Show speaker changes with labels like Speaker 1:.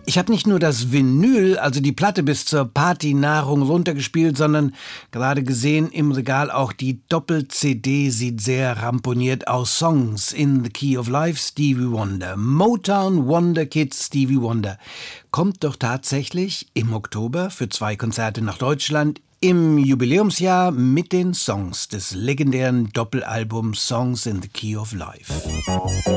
Speaker 1: Ich habe nicht nur das Vinyl, also die Platte bis zur Partynahrung runtergespielt, sondern gerade gesehen im Regal auch die Doppel-CD sieht sehr ramponiert aus. Songs in the Key of Life, Stevie Wonder. Motown Wonder Kids Stevie Wonder. Kommt doch tatsächlich im Oktober für 2 Konzerte nach Deutschland im Jubiläumsjahr mit den Songs des legendären Doppelalbums Songs in the Key of Life.